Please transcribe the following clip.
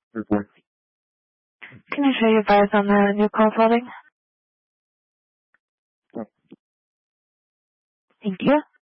Report. Can you show your advice on the new call flooding? Sure. Thank you.